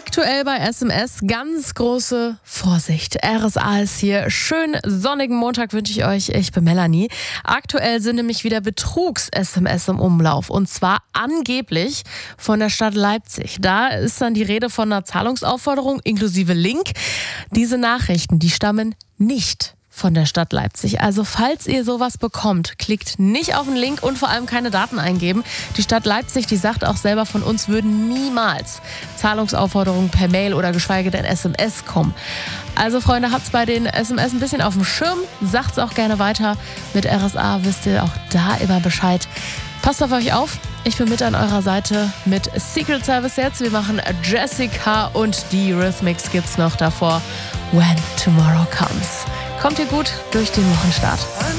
Aktuell bei SMS ganz große Vorsicht. RSA ist hier. Schönen sonnigen Montag wünsche ich euch. Ich bin Melanie. Aktuell sind nämlich wieder Betrugs-SMS im Umlauf. Und zwar angeblich von der Stadt Leipzig. Da ist dann die Rede von einer Zahlungsaufforderung inklusive Link. Diese Nachrichten, die stammen nicht von der Stadt Leipzig. Also falls ihr sowas bekommt, klickt nicht auf den Link und vor allem keine Daten eingeben. Die Stadt Leipzig, die sagt auch selber, von uns würden niemals Zahlungsaufforderungen per Mail oder geschweige denn SMS kommen. Also Freunde, habt's bei den SMS ein bisschen auf dem Schirm. Sagt's auch gerne weiter. Mit RSA wisst ihr auch da immer Bescheid. Passt auf euch auf. Ich bin mit an eurer Seite mit Secret Service jetzt. Wir machen Jessica und die Rhythmics gibt's noch davor. When Tomorrow Comes. Kommt ihr gut durch den Wochenstart.